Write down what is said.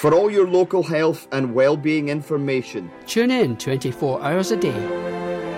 For all your local health and well-being information, tune in 24 hours a day.